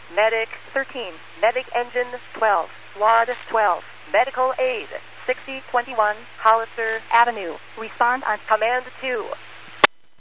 Medic 13, Medic Engine 12, SWAD 12, Medical Aid 6021, Hollister Avenue. Respond on Command 2.